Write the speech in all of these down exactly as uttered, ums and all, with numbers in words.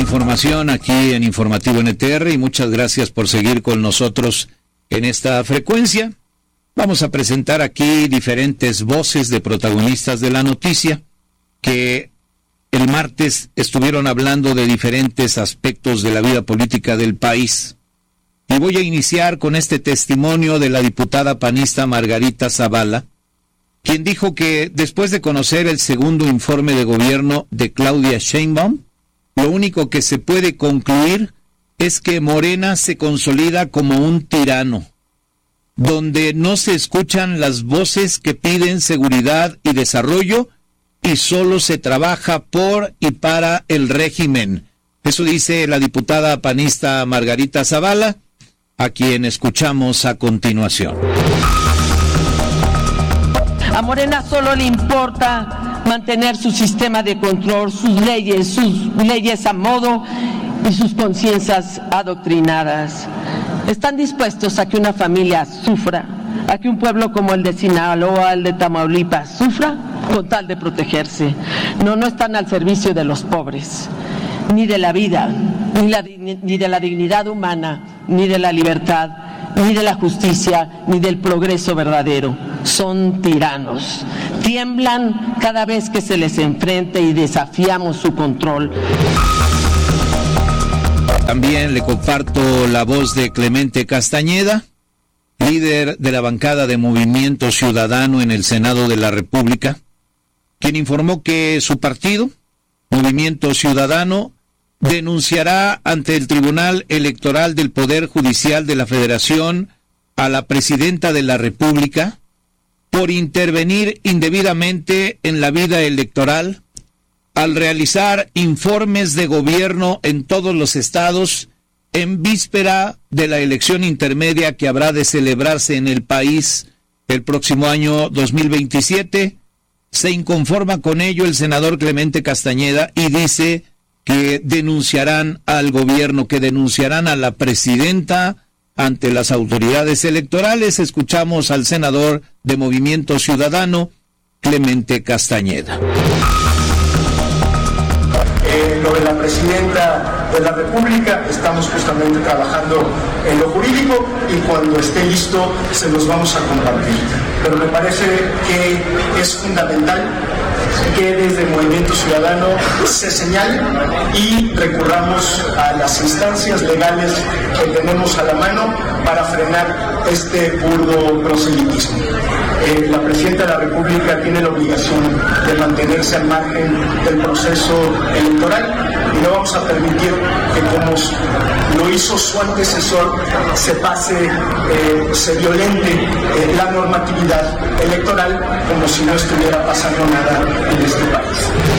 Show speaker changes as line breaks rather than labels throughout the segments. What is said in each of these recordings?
información aquí en Informativo N T R y muchas gracias por seguir con nosotros en esta frecuencia. Vamos a presentar aquí diferentes voces de protagonistas de la noticia que el martes estuvieron hablando de diferentes aspectos de la vida política del país. Y voy a iniciar con este testimonio de la diputada panista Margarita Zavala, quien dijo que después de conocer el segundo informe de gobierno de Claudia Sheinbaum, lo único que se puede concluir es que Morena se consolida como un tirano, donde no se escuchan las voces que piden seguridad y desarrollo y solo se trabaja por y para el régimen. Eso dice la diputada panista Margarita Zavala, a quien escuchamos a continuación.
A Morena solo le importa mantener su sistema de control, sus leyes, sus leyes a modo y sus conciencias adoctrinadas. Están dispuestos a que una familia sufra, a que un pueblo como el de Sinaloa, el de Tamaulipas, sufra con tal de protegerse. No, no están al servicio de los pobres, ni de la vida, ni, la, ni de la dignidad humana, ni de la libertad, ni de la justicia, ni del progreso verdadero. Son tiranos. Tiemblan cada vez que se les enfrenta y desafiamos su control.
También le comparto la voz de Clemente Castañeda, líder de la bancada de Movimiento Ciudadano en el Senado de la República, quien informó que su partido, Movimiento Ciudadano, denunciará ante el Tribunal Electoral del Poder Judicial de la Federación a la Presidenta de la República por intervenir indebidamente en la vida electoral al realizar informes de gobierno en todos los estados en víspera de la elección intermedia que habrá de celebrarse en el país el próximo año dos mil veintisiete. Se inconforma con ello el senador Clemente Castañeda y dice que denunciarán al gobierno, que denunciarán a la presidenta ante las autoridades electorales. Escuchamos al senador de Movimiento Ciudadano, Clemente Castañeda.
Eh, lo de la presidenta de la República, estamos justamente trabajando en lo jurídico y cuando esté listo se los vamos a compartir. Pero me parece que es fundamental que desde el Movimiento Ciudadano se señale y recurramos a las instancias legales que tenemos a la mano para frenar este burdo proselitismo. Eh, la Presidenta de la República tiene la obligación de mantenerse al margen del proceso electoral y no vamos a permitir que, como lo hizo su antecesor, se pase, eh, se violente eh, la normatividad electoral como si no estuviera pasando nada en este país.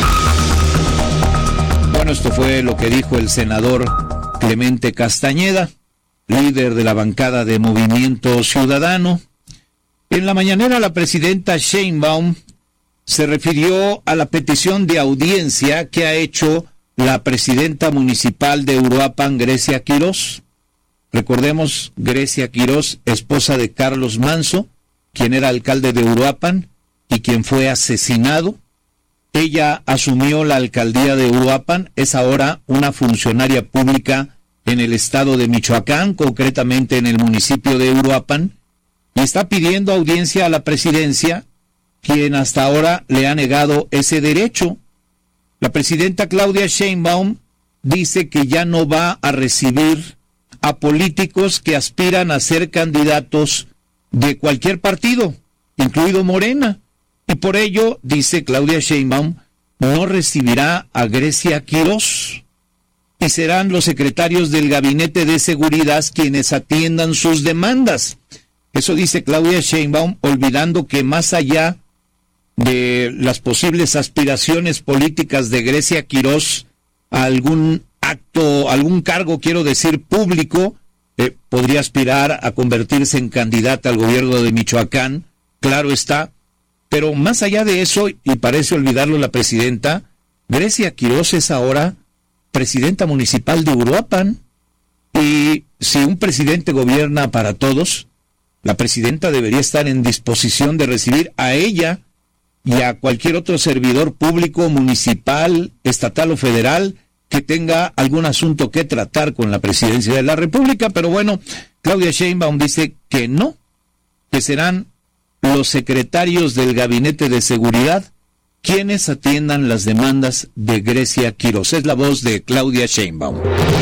Bueno, esto fue lo que dijo el senador Clemente Castañeda, líder de la bancada de Movimiento Ciudadano. En la mañanera, la presidenta Sheinbaum se refirió a la petición de audiencia que ha hecho la presidenta municipal de Uruapan, Grecia Quirós. Recordemos, Grecia Quirós, esposa de Carlos Manso, quien era alcalde de Uruapan y quien fue asesinado. Ella asumió la alcaldía de Uruapan, es ahora una funcionaria pública en el estado de Michoacán, concretamente en el municipio de Uruapan, y está pidiendo audiencia a la presidencia, quien hasta ahora le ha negado ese derecho. La presidenta Claudia Sheinbaum dice que ya no va a recibir a políticos que aspiran a ser candidatos de cualquier partido, incluido Morena. Y por ello, dice Claudia Sheinbaum, no recibirá a Grecia Quirós. Y serán los secretarios del Gabinete de Seguridad quienes atiendan sus demandas. Eso dice Claudia Sheinbaum, olvidando que más allá de las posibles aspiraciones políticas de Grecia Quirós a algún acto, algún cargo, quiero decir, público, eh, podría aspirar a convertirse en candidata al gobierno de Michoacán, claro está, pero más allá de eso, y parece olvidarlo la presidenta, Grecia Quirós es ahora presidenta municipal de Uruapan, y si un presidente gobierna para todos, la presidenta debería estar en disposición de recibir a ella y a cualquier otro servidor público, municipal, estatal o federal, que tenga algún asunto que tratar con la presidencia de la República, pero bueno, Claudia Sheinbaum dice que no, que serán los secretarios del Gabinete de Seguridad quienes atiendan las demandas de Grecia Quirós. Es la voz de Claudia Sheinbaum.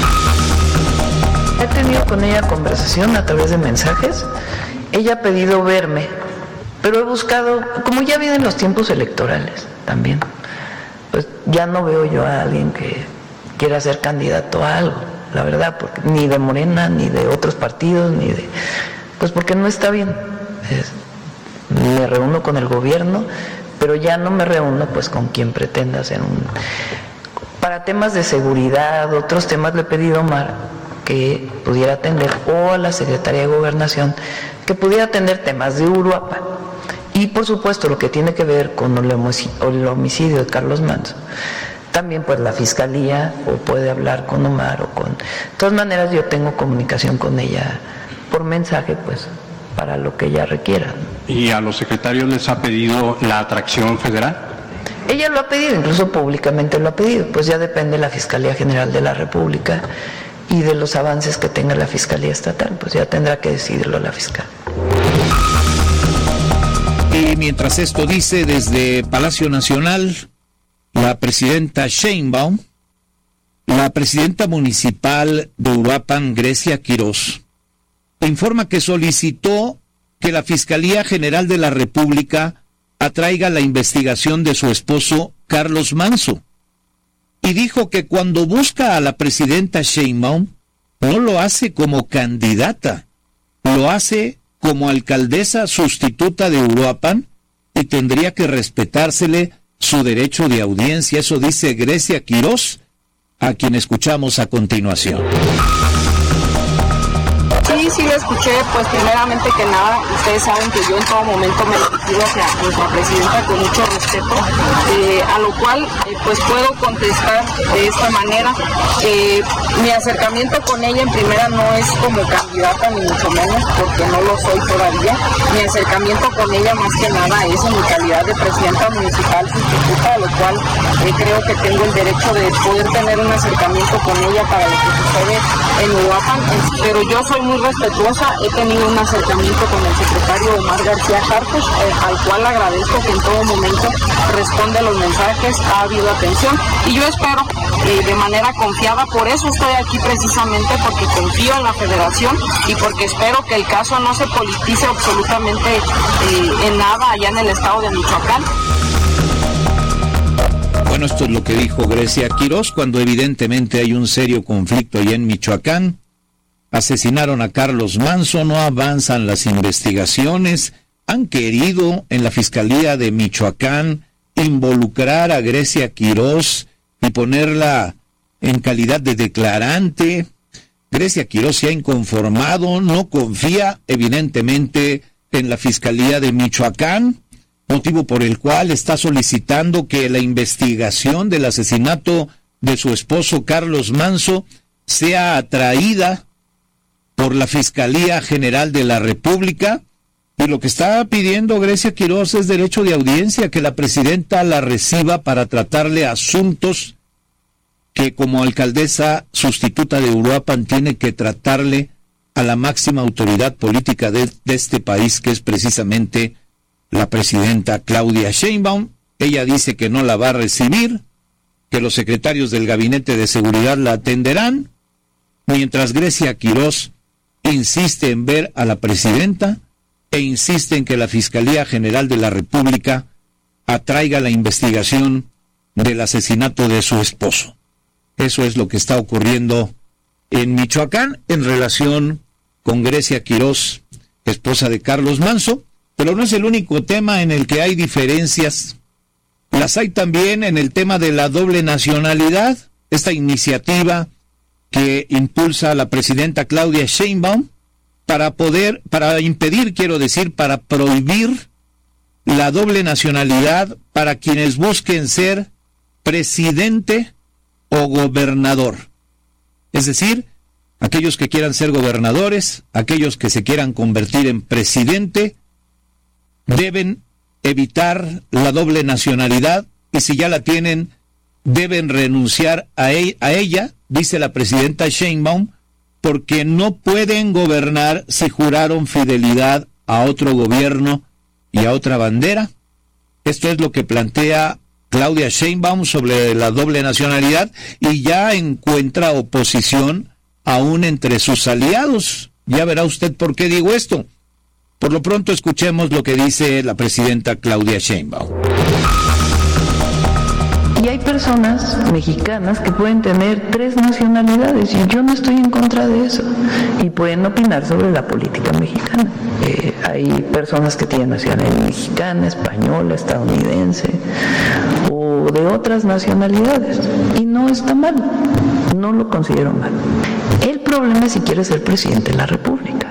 He tenido con ella conversación a través de mensajes. Ella ha pedido verme, pero he buscado, como ya vienen los tiempos electorales también, pues ya no veo yo a alguien que quiera ser candidato a algo, la verdad, porque ni de Morena, ni de otros partidos, ni de... Pues porque no está bien. Es, me reúno con el gobierno, pero ya no me reúno pues con quien pretenda hacer un... Para temas de seguridad, otros temas le he pedido a Omar que pudiera atender, o a la Secretaría de Gobernación, que pudiera atender temas de Uruapan. Y por supuesto lo que tiene que ver con el homicidio de Carlos Manso. También pues la Fiscalía, o puede hablar con Omar, o con... De todas maneras yo tengo comunicación con ella por mensaje, pues, para lo que ella requiera.
¿Y a los secretarios les ha pedido la atracción federal?
Ella lo ha pedido, incluso públicamente lo ha pedido, pues ya depende de la Fiscalía General de la República y de los avances que tenga la Fiscalía Estatal, pues ya tendrá que decidirlo la fiscal.
Y mientras esto dice, desde Palacio Nacional, la presidenta Sheinbaum, la presidenta municipal de Uruapan, Grecia Quirós, informa que solicitó que la Fiscalía General de la República atraiga la investigación de su esposo Carlos Manso. Y dijo que cuando busca a la presidenta Sheinbaum, no lo hace como candidata, lo hace como alcaldesa sustituta de Uruapan y tendría que respetársele su derecho de audiencia. Eso dice Grecia Quirós, a quien escuchamos a continuación.
Sí, sí lo escuché, pues primeramente que nada, ustedes saben que yo en todo momento me dirijo hacia nuestra presidenta con mucho respeto, eh, a lo cual eh, pues puedo contestar de esta manera. Eh, mi acercamiento con ella en primera no es como candidata ni mucho menos, porque no lo soy todavía. Mi acercamiento con ella más que nada es en mi calidad de presidenta municipal sustituta, a lo cual eh, creo que tengo el derecho de poder tener un acercamiento con ella para lo que sucede en Uruapan, pero yo soy muy respetuosa. He tenido un acercamiento con el secretario Omar García Harfuch, eh, al cual agradezco que en todo momento responde los mensajes, ha habido atención y yo espero eh, de manera confiada, por eso estoy aquí precisamente, porque confío en la federación y porque espero que el caso no se politice absolutamente eh, en nada allá en el estado de Michoacán.
Bueno, esto es lo que dijo Grecia Quirós cuando evidentemente hay un serio conflicto allá en Michoacán. Asesinaron a Carlos Manso, no avanzan las investigaciones, han querido en la Fiscalía de Michoacán involucrar a Grecia Quirós y ponerla en calidad de declarante. Grecia Quirós se ha inconformado, no confía evidentemente en la Fiscalía de Michoacán, motivo por el cual está solicitando que la investigación del asesinato de su esposo Carlos Manso sea atraída por la Fiscalía General de la República, y lo que está pidiendo Grecia Quirós es derecho de audiencia, que la presidenta la reciba para tratarle asuntos que como alcaldesa sustituta de Uruapan tiene que tratarle a la máxima autoridad política de, de este país, que es precisamente la presidenta Claudia Sheinbaum. Ella dice que no la va a recibir, que los secretarios del Gabinete de Seguridad la atenderán, mientras Grecia Quirós insiste en ver a la presidenta e insiste en que la Fiscalía General de la República atraiga la investigación del asesinato de su esposo. Eso es lo que está ocurriendo en Michoacán en relación con Grecia Quirós, esposa de Carlos Manso, pero no es el único tema en el que hay diferencias. Las hay también en el tema de la doble nacionalidad, esta iniciativa que impulsa la presidenta Claudia Sheinbaum para poder, para impedir, quiero decir, para prohibir la doble nacionalidad para quienes busquen ser presidente o gobernador. Es decir, aquellos que quieran ser gobernadores, aquellos que se quieran convertir en presidente, deben evitar la doble nacionalidad, y si ya la tienen, deben renunciar a, e- a ella, dice la presidenta Sheinbaum, porque no pueden gobernar si juraron fidelidad a otro gobierno y a otra bandera. Esto es lo que plantea Claudia Sheinbaum sobre la doble nacionalidad y ya encuentra oposición aún entre sus aliados. Ya verá usted por qué digo esto. Por lo pronto escuchemos lo que dice la presidenta Claudia Sheinbaum.
Y hay personas mexicanas que pueden tener tres nacionalidades y yo no estoy en contra de eso. Y pueden opinar sobre la política mexicana. Eh, hay personas que tienen nacionalidad mexicana, española, estadounidense o de otras nacionalidades. Y no está mal, no lo considero mal. El problema es si quiere ser presidente de la República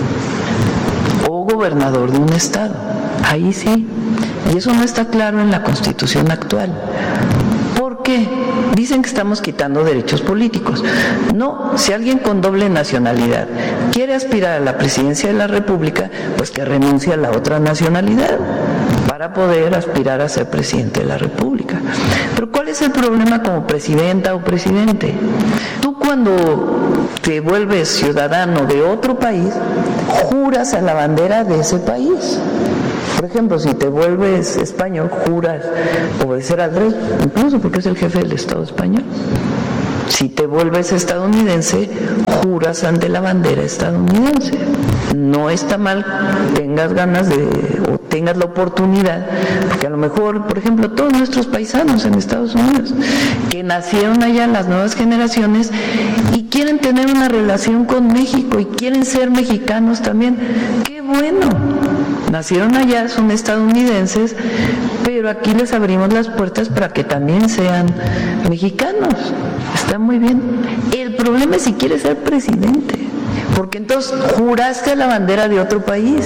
o gobernador de un estado. Ahí sí. Y eso no está claro en la Constitución actual. ¿Por qué? Dicen que estamos quitando derechos políticos. No, si alguien con doble nacionalidad quiere aspirar a la presidencia de la República, pues que renuncie a la otra nacionalidad para poder aspirar a ser presidente de la República. Pero ¿cuál es el problema como presidenta o presidente? Tú cuando te vuelves ciudadano de otro país, juras a la bandera de ese país. Por ejemplo, si te vuelves español, juras obedecer al rey, incluso porque es el jefe del Estado español. Si te vuelves estadounidense, juras ante la bandera estadounidense. No está mal, tengas ganas de, o tengas la oportunidad, porque a lo mejor, por ejemplo, todos nuestros paisanos en Estados Unidos, que nacieron allá, las nuevas generaciones, y quieren tener una relación con México, y quieren ser mexicanos también, ¡qué bueno! Nacieron allá, son estadounidenses, pero aquí les abrimos las puertas para que también sean mexicanos. Está muy bien. El problema es si quieres ser presidente, porque entonces juraste a la bandera de otro país.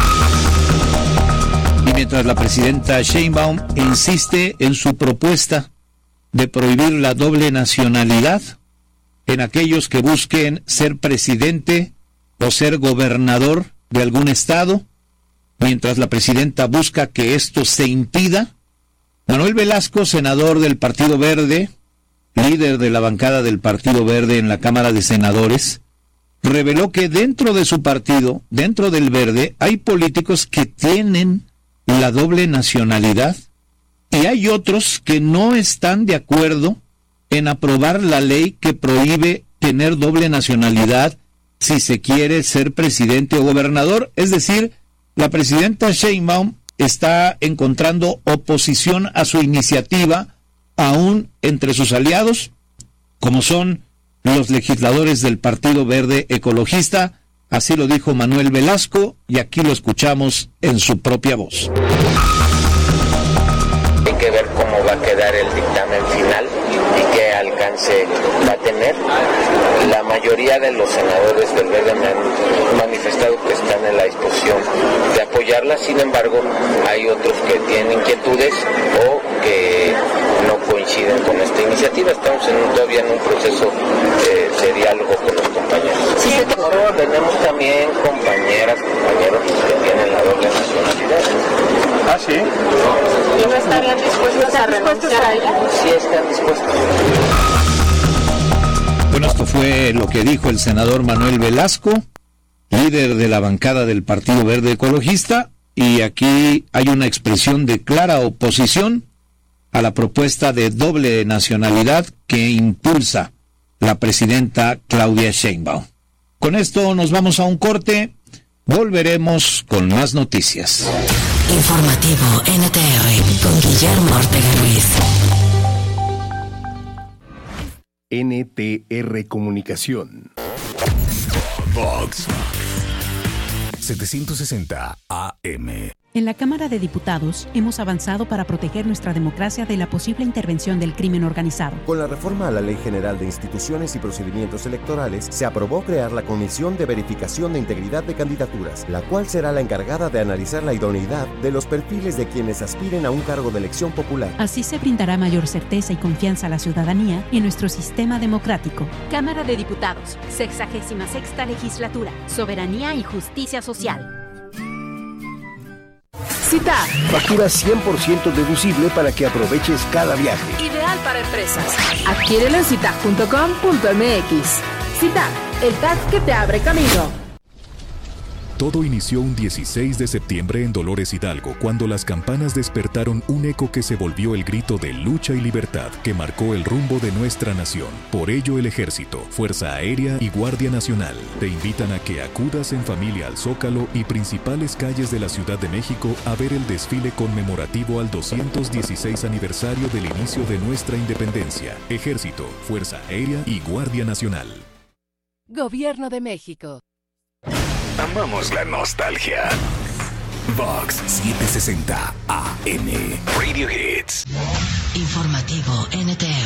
Y mientras la presidenta Sheinbaum insiste en su propuesta de prohibir la doble nacionalidad en aquellos que busquen ser presidente o ser gobernador de algún estado, mientras la presidenta busca que esto se impida, Manuel Velasco, senador del Partido Verde, líder de la bancada del Partido Verde en la Cámara de Senadores, reveló que dentro de su partido, dentro del Verde, hay políticos que tienen la doble nacionalidad y hay otros que no están de acuerdo en aprobar la ley que prohíbe tener doble nacionalidad si se quiere ser presidente o gobernador. Es decir, la presidenta Sheinbaum está encontrando oposición a su iniciativa, aún entre sus aliados, como son los legisladores del Partido Verde Ecologista. Así lo dijo Manuel Velasco, y aquí lo escuchamos en su propia voz.
Hay que ver cómo va a quedar el dictamen final y qué alcance va a tener. La mayoría de los senadores del Verde me han manifestado que están en la disposición de apoyarla. Sin embargo, hay otros que tienen inquietudes o que no coinciden con esta iniciativa. Estamos en un, todavía en un proceso eh, de diálogo con los compañeros. Sí, pero tenemos también compañeras, compañeros que tienen la doble nacionalidad.
Ah, sí.
¿Y no estarían dispuestos a renunciar a ella?
Sí, están dispuestos.
Bueno, esto fue lo que dijo el senador Manuel Velasco, líder de la bancada del Partido Verde Ecologista, y aquí hay una expresión de clara oposición a la propuesta de doble nacionalidad que impulsa la presidenta Claudia Sheinbaum. Con esto nos vamos a un corte, volveremos con más noticias.
Informativo N T R con Guillermo Ortega Ruiz.
N T R Comunicación. Vox setecientos sesenta A M.
En la Cámara de Diputados hemos avanzado para proteger nuestra democracia de la posible intervención del crimen organizado.
Con la reforma a la Ley General de Instituciones y Procedimientos Electorales, se aprobó crear la Comisión de Verificación de Integridad de Candidaturas, la cual será la encargada de analizar la idoneidad de los perfiles de quienes aspiren a un cargo de elección popular.
Así se brindará mayor certeza y confianza a la ciudadanía en nuestro sistema democrático.
Cámara de Diputados, sexagésima sexta legislatura, soberanía y justicia social. Citar.
Factura cien por ciento deducible para que aproveches cada viaje.
Ideal para empresas. Adquiérelo en citac punto com punto m x. Citar, el tag que te abre camino.
Todo inició un dieciséis de septiembre en Dolores Hidalgo, cuando las campanas despertaron un eco que se volvió el grito de lucha y libertad que marcó el rumbo de nuestra nación. Por ello, el Ejército, Fuerza Aérea y Guardia Nacional te invitan a que acudas en familia al Zócalo y principales calles de la Ciudad de México a ver el desfile conmemorativo al doscientos dieciséis aniversario del inicio de nuestra independencia. Ejército, Fuerza Aérea y Guardia Nacional.
Gobierno de México.
Amamos la nostalgia. Vox setecientos sesenta A M. Radio Hits.
Informativo N T R.